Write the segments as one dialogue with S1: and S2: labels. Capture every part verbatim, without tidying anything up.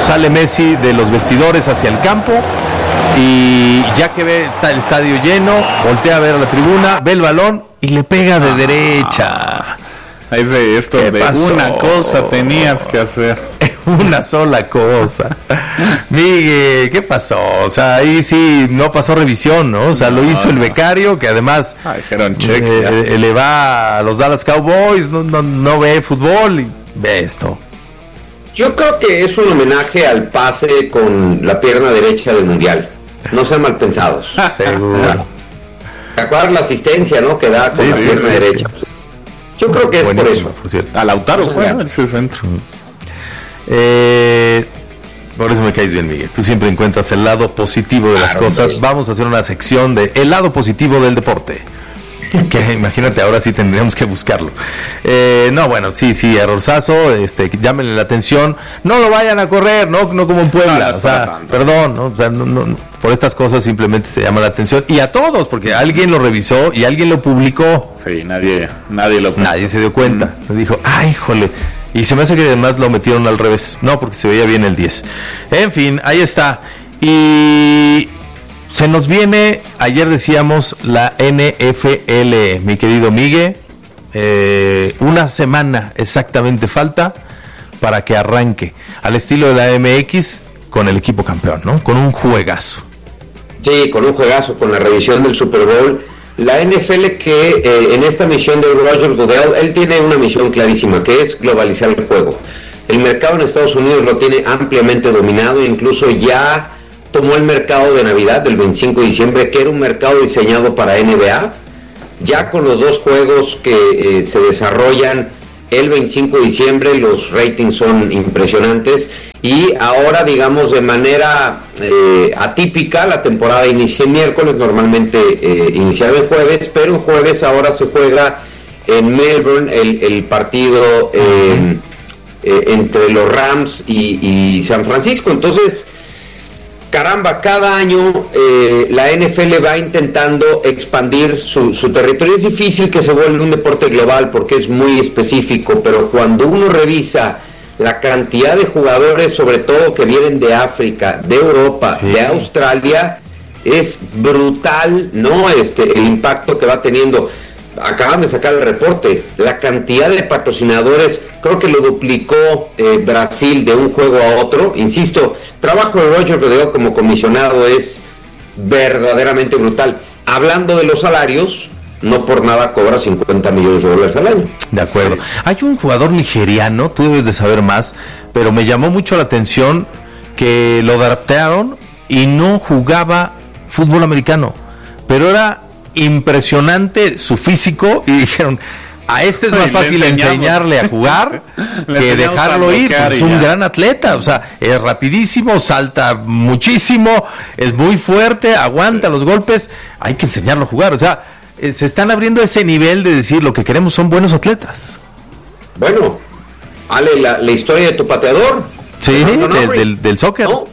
S1: sale Messi de los vestidores hacia el campo y ya que ve está el estadio lleno, voltea a ver a la tribuna, ve el balón y le pega de ah, derecha.
S2: Es de esto de pasó? Una cosa tenías que hacer.
S1: Una sola cosa. Miguel, ¿qué pasó? O sea, ahí sí no pasó revisión, ¿no? O sea, no, lo hizo el becario, que además
S2: ah, dijeron check,
S1: eh, le va a los Dallas Cowboys, no, no, no ve fútbol y ve esto.
S3: Yo creo que es un homenaje al pase con la pierna derecha del Mundial. No sean mal pensados.
S1: Seguro.
S3: ¿Te acuerdas la asistencia, no? Que da con sí, la sí, pierna sí, derecha. Sí. Pues, yo creo que es por eso.
S1: Por cierto.
S2: A Lautaro no fue ese centro.
S1: Eh, por eso me caes bien, Miguel. Tú siempre encuentras el lado positivo de claro, las cosas. Hombre. Vamos a hacer una sección de el lado positivo del deporte. Que imagínate, ahora sí tendríamos que buscarlo. Eh, no, bueno, sí, sí, errorzazo, este, llámenle la atención. No lo vayan a correr, no, no como en Puebla. No, o sea, perdón, ¿no? O sea, no, no, por estas cosas simplemente se llama la atención. Y a todos, porque alguien lo revisó y alguien lo publicó.
S2: Sí, nadie, nadie lo
S1: publicó. Nadie se dio cuenta. Mm. Dijo, ay, híjole. Y se me hace que además lo metieron al revés. No, porque se veía bien el diez. En fin, ahí está. Y se nos viene, ayer decíamos, la N F L, mi querido Miguel. Eh, una semana exactamente falta para que arranque. Al estilo de la M X con el equipo campeón, ¿no? Con un juegazo.
S3: Sí, con un juegazo, con la revisión del Super Bowl. La N F L que eh, en esta misión de Roger Goodell, él tiene una misión clarísima, que es globalizar el juego. El mercado en Estados Unidos lo tiene ampliamente dominado, incluso ya tomó el mercado de Navidad del veinticinco de diciembre, que era un mercado diseñado para N B A, ya con los dos juegos que eh, se desarrollan el veinticinco de diciembre, los ratings son impresionantes, y ahora, digamos, de manera eh, atípica, la temporada inicia el miércoles, normalmente eh, iniciaba el jueves, pero el jueves ahora se juega en Melbourne el, el partido eh, eh, entre los Rams y, y San Francisco. Entonces, caramba, cada año eh, la N F L va intentando expandir su, su territorio. Es difícil que se vuelva un deporte global porque es muy específico, pero cuando uno revisa la cantidad de jugadores, sobre todo que vienen de África, de Europa, sí. de Australia, es brutal, ¿no? Este, el impacto que va teniendo. Acaban de sacar el reporte, la cantidad de patrocinadores, creo que lo duplicó eh, Brasil de un juego a otro. Insisto, trabajo de Roger Goodell como comisionado es verdaderamente brutal. Hablando de los salarios, no por nada cobra cincuenta millones de dólares al año.
S1: De acuerdo. Sí. Hay un jugador nigeriano, tú debes de saber más, pero me llamó mucho la atención que lo draftearon y no jugaba fútbol americano, pero era impresionante su físico y dijeron, a este es más fácil enseñarle a jugar que dejarlo ir, pues es un gran atleta, o sea, es rapidísimo, salta muchísimo, es muy fuerte, aguanta sí. los golpes, hay que enseñarlo a jugar, o sea, se están abriendo ese nivel de decir lo que queremos son buenos atletas.
S3: Bueno, Ale, la, la historia de tu pateador.
S1: Sí, de, del, del soccer. ¿No?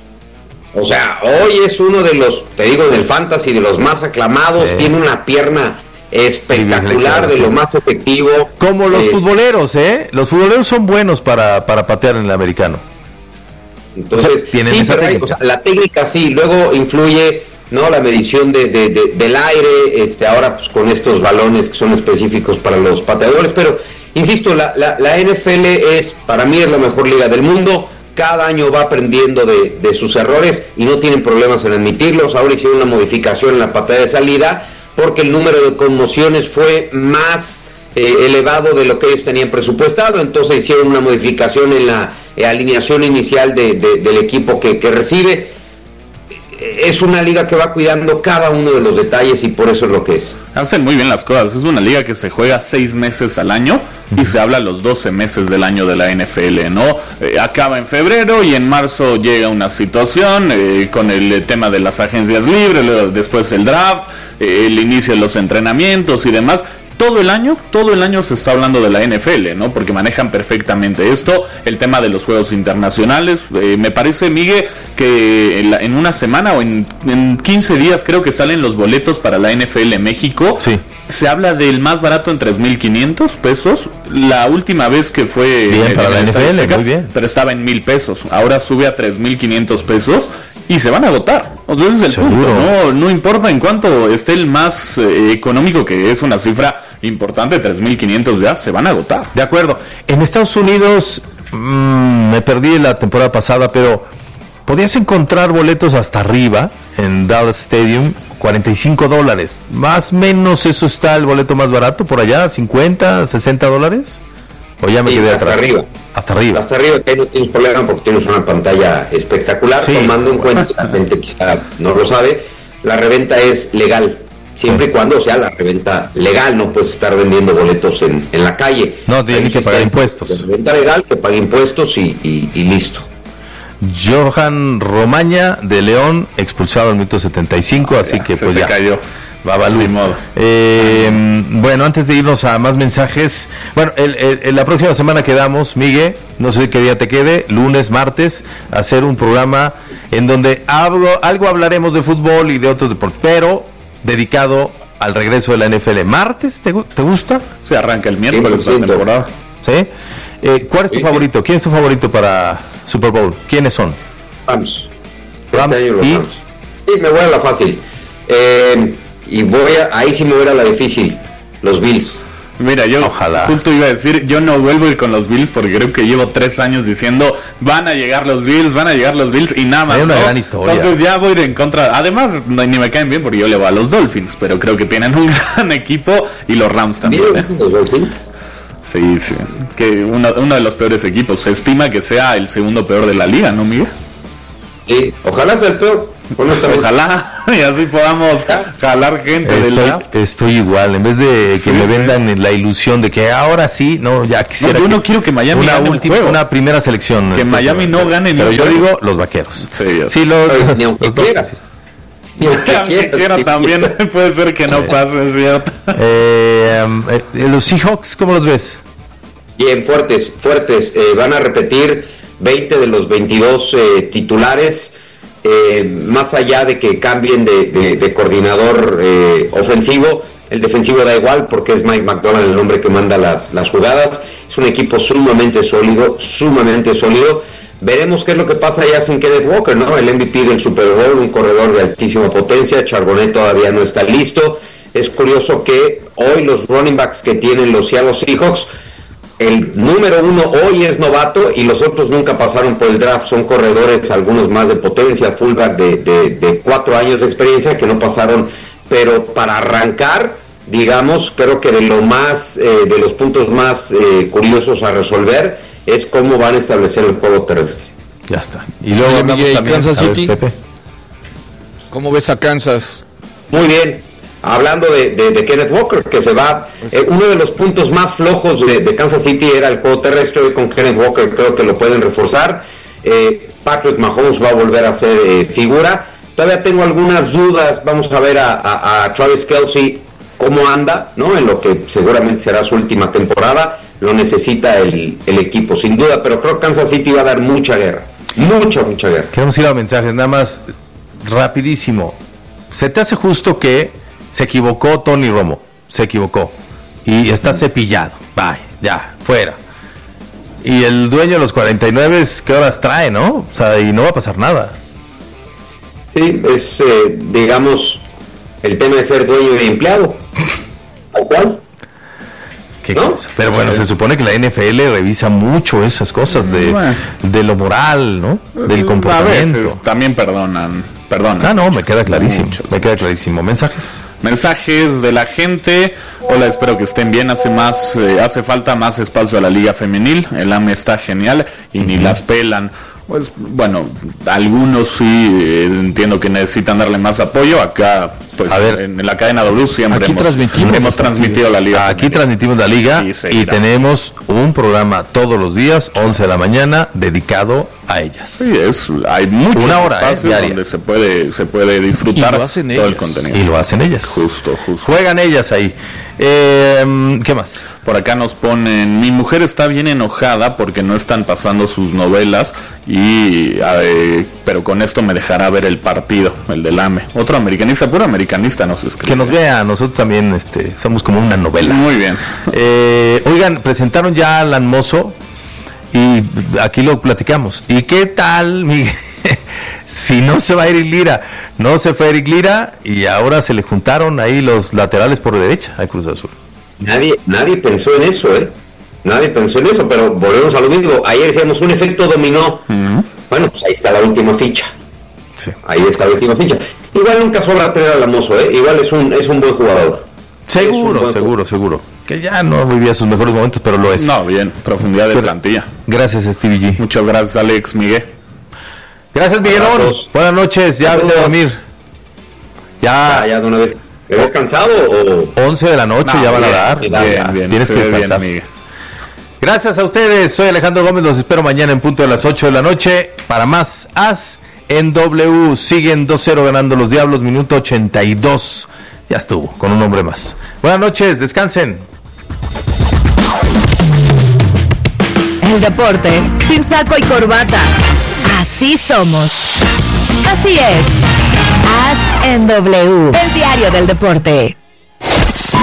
S3: O sea, hoy es uno de los, te digo, del fantasy, de los más aclamados, sí. tiene una pierna espectacular, de lo más efectivo.
S1: Como los eh, futboleros, ¿eh? Los futboleros son buenos para, para patear en el americano.
S3: Entonces, o sea, tienen sí, esa pero hay, o sea, la técnica sí, luego influye, ¿no? La medición de, de, de, del aire, este, ahora pues con estos balones que son específicos para los pateadores, pero, insisto, la, la, la N F L es, para mí es la mejor liga del mundo. Cada año va aprendiendo de, de sus errores y no tienen problemas en admitirlos. Ahora hicieron una modificación en la patada de salida porque el número de conmociones fue más eh, elevado de lo que ellos tenían presupuestado. Entonces hicieron una modificación en la eh, alineación inicial de, de, del equipo que, que recibe. Es una liga que va cuidando cada uno de los detalles y por eso es lo que es.
S2: Hacen muy bien las cosas. Es una liga que se juega seis meses al año y se habla los doce meses del año de la N F L, ¿no? Eh, acaba en febrero y en marzo llega una situación eh, con el eh, tema de las agencias libres, luego, después el draft, eh, el inicio de los entrenamientos y demás. Todo el año, todo el año se está hablando de la N F L, ¿no? Porque manejan perfectamente esto, el tema de los juegos internacionales. Eh, me parece, Miguel, que en, la, en una semana o en, en quince días creo que salen los boletos para la N F L México.
S1: Sí.
S2: Se habla del más barato en tres mil quinientos pesos. La última vez que fue
S1: bien
S2: en,
S1: para
S2: en
S1: la N F L,
S2: Azteca,
S1: muy bien.
S2: pero estaba en mil pesos. Ahora sube a tres mil quinientos pesos y se van a agotar. O sea, ese es el
S1: Seguro.
S2: punto. No, no importa en cuánto esté el más eh, económico, que es una cifra importante, tres mil quinientos ya, se van a agotar.
S1: De acuerdo. En Estados Unidos, mmm, me perdí la temporada pasada, pero podías encontrar boletos hasta arriba en Dallas Stadium, cuarenta y cinco dólares. Más o menos eso está el boleto más barato por allá, cincuenta, sesenta dólares. O ya me
S3: Sí,
S1: quedé
S3: hasta
S1: atrás.
S3: arriba.
S1: Hasta arriba.
S3: Hasta arriba, que ahí no tienes problema porque tienes una pantalla espectacular.
S1: Sí.
S3: Tomando en cuenta, la gente quizá no lo sabe, la reventa es legal. Siempre
S1: Sí.
S3: y cuando sea la reventa legal, no puedes estar vendiendo boletos en, en la calle.
S1: No, tienen
S3: Ahí
S1: que
S3: sí
S1: pagar
S3: está
S1: impuestos.
S3: La reventa legal, que pague impuestos y, y, y listo.
S1: Johan Romaña de León, expulsado al minuto setenta y cinco, así
S2: Ya,
S1: que
S2: se
S1: pues
S2: te
S1: ya.
S2: cayó.
S1: Babalú.
S2: Ni modo.
S1: Eh, bueno, antes de irnos a más mensajes, bueno, el, el, el- la próxima semana quedamos, Miguel, no sé qué día te quede, lunes, martes, hacer un programa en donde algo, algo hablaremos de fútbol y de otros deportes, pero dedicado al regreso de la N F L. ¿Martes te, gu- te gusta?
S2: Se arranca el miércoles
S3: cien por
S2: la
S3: ciento.
S2: temporada.
S1: ¿Sí? Eh, ¿Cuál es tu
S3: Sí,
S1: favorito? ¿Quién es tu favorito para Super Bowl? ¿Quiénes son?
S3: Vamos.
S1: Rams
S3: Este año los
S1: y-
S3: Rams. Sí, me voy a la fácil. Eh, y voy a, ahí sí me voy a la difícil. Los Bills.
S2: Mira, yo
S1: Ojalá.
S2: justo iba a decir, yo no vuelvo a ir con los Bills porque creo que llevo tres años diciendo van a llegar los Bills, van a llegar los Bills y nada más.
S1: Hay una
S2: ¿no?
S1: gran historia.
S2: Entonces ya voy a ir en contra. Además, no- ni me caen bien porque yo le voy a los Dolphins, pero creo que tienen un gran equipo y los Rams también. ¿eh?
S3: ¿Vieron los Dolphins?
S2: Sí, sí. Que uno, uno de los peores equipos. Se estima que sea el segundo peor de la liga, ¿no, Miguel?
S3: Sí, ojalá sea el peor. honestamente.
S2: Ojalá y así podamos jalar gente del
S1: Estoy,
S2: draft.
S1: estoy igual, en vez de que
S2: Sí,
S1: me
S2: sí.
S1: vendan la ilusión de que ahora sí, no, ya quisiera.
S2: No, yo
S1: que-
S2: no quiero que Miami
S1: una
S2: gane un
S1: última,
S2: juego.
S1: una primera selección.
S2: Que Miami no gane ni
S1: Pero
S2: un
S1: yo
S2: juego.
S1: digo los vaqueros.
S2: Sí, ya
S1: Sí, los,
S3: Pero ni aunque
S1: los dos.
S3: quieras. Ni aunque
S2: Aunque
S3: quieras,
S2: quiera
S3: sí.
S2: también puede ser que no pase, es cierto.
S1: Eh, um, eh, los Seahawks, ¿cómo los ves?
S3: Bien, fuertes, fuertes. Eh, van a repetir veinte de los veintidós eh, titulares. Eh, más allá de que cambien de, de- de coordinador eh, ofensivo, el defensivo da igual porque es Mike McDonald el hombre que manda las, las jugadas. Es un equipo sumamente sólido, sumamente sólido. Veremos qué es lo que pasa ya sin Kenneth Walker, ¿no? El M V P del Super Bowl, un corredor de altísima potencia. Charbonnet todavía no está listo. Es curioso que hoy los running backs que tienen los Seattle Seahawks, el número uno hoy es novato y los otros nunca pasaron por el draft. Son corredores, algunos más de potencia, fullback de, de, de cuatro años de experiencia que no pasaron. Pero para arrancar, digamos, creo que de lo más, eh, de los puntos más eh, curiosos a resolver es cómo van a establecer el juego terrestre.
S1: Ya está. Y luego
S4: Oye,
S1: hablamos
S4: Miguel,
S1: también-
S4: Kansas
S1: a ver,
S4: City.
S1: Pepe.
S4: ¿Cómo ves a Kansas?
S3: Muy bien. Hablando de, de- de Kenneth Walker, que se va, eh, uno de los puntos más flojos de, de Kansas City era el juego terrestre. Hoy con Kenneth Walker creo que lo pueden reforzar. Eh, Patrick Mahomes va a volver a ser eh, figura. Todavía tengo algunas dudas. Vamos a ver a, a- a Travis Kelce cómo anda, ¿no? En lo que seguramente será su última temporada. Lo necesita el, el equipo, sin duda, pero creo que Kansas City va a dar mucha guerra. Mucha, mucha guerra.
S1: Queremos ir a mensajes, nada más rapidísimo. ¿Se te hace justo que se equivocó Tony Romo? Se equivocó. Y está cepillado. Bye, ya, fuera. Y el dueño de los cuarenta y nueve, ¿qué horas trae, no? O sea, y no va a pasar nada.
S3: Sí, es, eh, digamos, el tema de ser dueño y empleado. ¿Tal cual?
S1: Qué
S3: ¿No?
S1: cosa. Pero bueno, se supone que la N F L revisa mucho esas cosas de,
S2: Bueno.
S1: de lo moral, ¿no? Del
S2: A
S1: comportamiento.
S2: veces también perdonan, perdonan.
S1: Ah, no, me queda clarísimo.
S2: Muchos.
S1: Me queda clarísimo. ¿Mensajes?
S2: Mensajes de la gente. Hola, espero que estén bien. Hace más, eh, hace falta más espacio a la liga femenil. El A M E está genial y ni las pelan. Pues bueno, algunos sí eh, entiendo que necesitan darle más apoyo. Acá, pues
S1: A ver.
S2: en la cadena W siempre
S4: Aquí
S2: hemos,
S4: transmitimos
S2: hemos
S4: los
S2: transmitido la liga.
S1: Aquí
S2: femenil.
S1: transmitimos la liga
S2: Y
S1: y,
S2: seguirá.
S1: tenemos un programa todos los días, once de la mañana, dedicado a ellas.
S2: Sí, es, hay muchos
S1: Una hora, eh,
S2: espacios
S1: diaria.
S2: donde se puede, se puede disfrutar
S4: Y lo hacen
S2: todo el
S4: ellas.
S2: contenido.
S1: Y lo hacen ellas.
S2: Justo, justo.
S1: Juegan ellas ahí. Eh, ¿Qué más?
S2: Por acá nos ponen, mi mujer está bien enojada porque no están pasando sus novelas, y eh, pero con esto me dejará ver el partido, el del A M E. Otro americanista, puro americanista nos escribe.
S1: Que nos vea, nosotros también este, somos como una novela.
S2: Muy bien.
S1: Eh, oigan, presentaron ya a Alan Mozo y aquí lo platicamos. ¿Y qué tal, Miguel? Si no se va a Eric Lira, no se fue Eric Lira y ahora se le juntaron ahí los laterales por derecha a Cruz Azul.
S3: Nadie, nadie pensó en eso, ¿eh? Nadie pensó en eso, pero volvemos a lo mismo. Ayer decíamos un efecto dominó. Uh-huh. Bueno, pues ahí está la última ficha. Sí. Ahí está la última ficha. Igual nunca sobra traer a Lamoso, ¿eh? Igual es un, es un buen jugador.
S1: Seguro, buen seguro, jugador. seguro. Que ya no vivía sus mejores momentos, pero lo es.
S2: No, bien, profundidad de pero, plantilla.
S1: Gracias, Stevie G.
S2: Muchas gracias, Alex, Miguel.
S1: Gracias, Miguelón. Buenas noches, ya voy a dormir. Ya,
S3: ya, ya de una vez. ¿Eres cansado o...?
S1: once de la noche no, ya van
S2: bien,
S1: a dar.
S2: Bien,
S1: ya,
S2: bien,
S1: tienes que descansar.
S2: Bien,
S1: Gracias a ustedes. Soy Alejandro Gómez. Los espero mañana en punto de las ocho de la noche para más As en W. Siguen dos cero ganando los Diablos. Minuto ochenta y dos. Ya estuvo, con un hombre más. Buenas noches. Descansen.
S5: El deporte sin saco y corbata. Así somos. Así es. As en W, el diario del deporte.